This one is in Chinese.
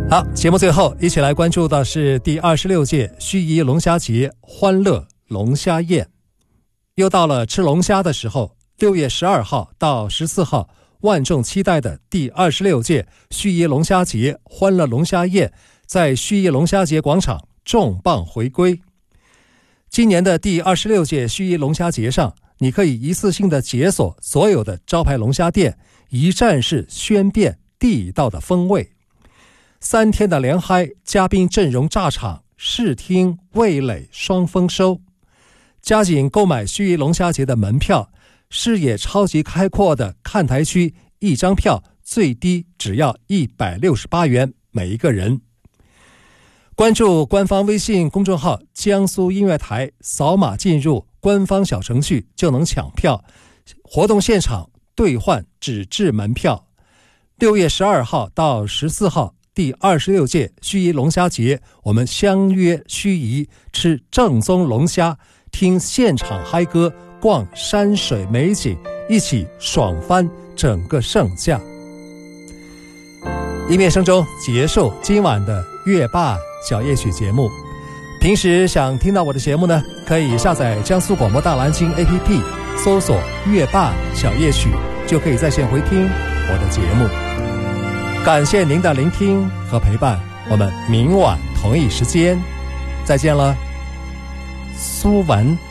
好，节目最后一起来关注的是第26届盱眙龙虾节欢乐龙虾宴。又到了吃龙虾的时候，6月12号到14号，万众期待的第26届盱眙龙虾节欢乐龙虾宴在盱眙龙虾节广场重磅回归。今年的第26届盱眙龙虾节上，你可以一次性的解锁所有的招牌龙虾店，一站式宣遍地道的风味。3天的联嗨，嘉宾阵容炸场，视听味蕾双丰收。加紧购买盱眙龙虾节的门票，视野超级开阔的看台区，一张票最低只要168元每一个人。关注官方微信公众号江苏音乐台，扫码进入官方小程序就能抢票，活动现场兑换纸质门票。6月12号到14号，第26届盱眙龙虾节，我们相约盱眙，吃正宗龙虾，听现场嗨歌，逛山水美景，一起爽翻整个盛夏。音乐声中结束今晚的乐霸小夜曲节目。平时想听到我的节目呢，可以下载江苏广播大蓝鲸 APP， 搜索乐霸小夜曲，就可以在线回听我的节目。感谢您的聆听和陪伴，我们明晚同一时间再见了。苏文。